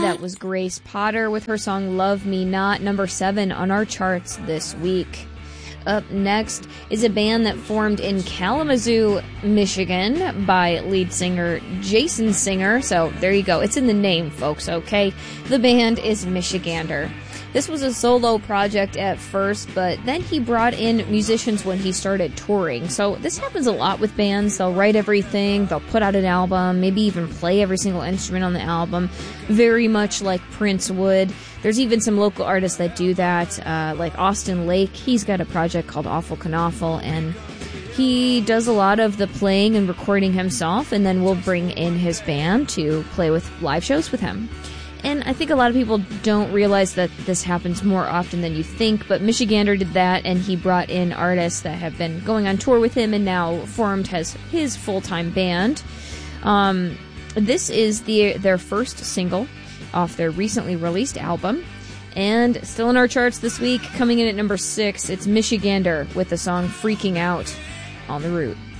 That was Grace Potter with her song Love Me Not, number 7 on our charts this week. Up next is a band that formed in Kalamazoo, Michigan by lead singer Jason Singer. So there you go. It's in the name, folks, okay? The band is Michigander. This was a solo project at first, but then he brought in musicians when he started touring. So this happens a lot with bands. They'll write everything, they'll put out an album, maybe even play every single instrument on the album, very much like Prince would. There's even some local artists that do that, like Austin Lake. He's got a project called Awful Knawful, and he does a lot of the playing and recording himself, and then we'll bring in his band to play with live shows with him. And I think a lot of people don't realize that this happens more often than you think, but Michigander did that, and he brought in artists that have been going on tour with him and now formed as his full-time band. This is their first single off their recently released album, and still in our charts this week, coming in at number 6, it's Michigander with the song Freaking Out on the Route.